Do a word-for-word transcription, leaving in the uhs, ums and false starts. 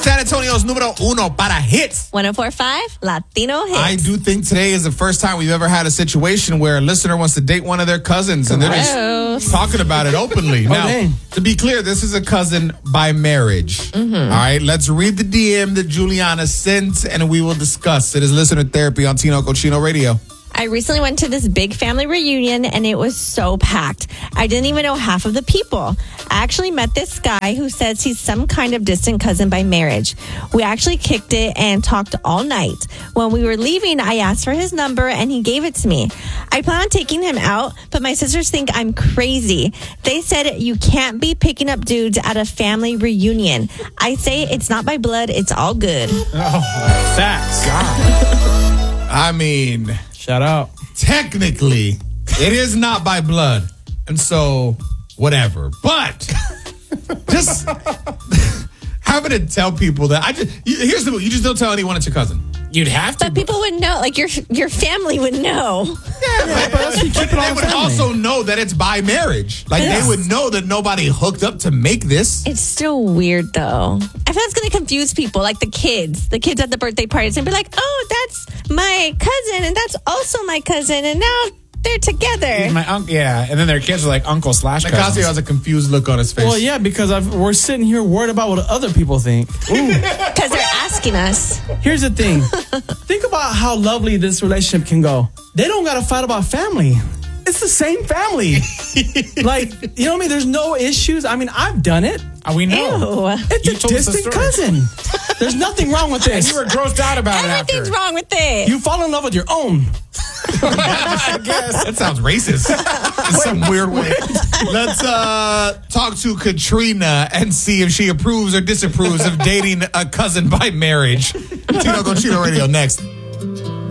San Antonio's numero uno para hits. one oh four point five Latino Hits. I do think today is the first time we've ever had a situation where a listener wants to date one of their cousins and they're Gross. just talking about it openly. Now, dang. to be clear, this is a cousin by marriage. Mm-hmm. All right, let's read the D M that Juliana sent and we will discuss. It is listener therapy on Tino Cochino Radio. I recently went to this big family reunion and it was so packed. I didn't even know half of the people. I actually met this guy who says he's some kind of distant cousin by marriage. We actually kicked it and talked all night. When we were leaving, I asked for his number and he gave it to me. I plan on taking him out, but my sisters think I'm crazy. They said you can't be picking up dudes at a family reunion. I say it's not by blood, it's all good. Oh, facts. I mean, Shout out. technically, it is not by blood. And so, whatever. But, just having to tell people that, I just, you- here's the you just don't tell anyone it's your cousin. You'd have to. But people would know, like your your family would know. Yeah, but keep it they all would family. also know that it's by marriage. Like, Yes. they would know that nobody hooked up to make this. It's still weird though. I feel it's gonna confuse people, like the kids. The kids at the birthday parties and be like, oh, that's my cousin and that's also my cousin and now they're together. My uncle, yeah, and then their kids are like uncle slash Nicasio cousins. has a confused look on his face. Well, yeah, because I've, we're sitting here worried about what other people think. Ooh. Because they're asking us. Here's the thing. Think about how lovely this relationship can go. They don't got to fight about family. It's the same family. Like, you know what I mean? There's no issues. I mean, I've done it. Oh, we know. Ew. It's You a told us the distant story. cousin. There's nothing wrong with this. You were grossed out about it Everything's after. wrong with it. You fall in love with your own. I guess. That sounds racist in some weird way. Let's uh, talk to Katrina and see if she approves or disapproves of dating a cousin by marriage. Tino Cochino Radio next.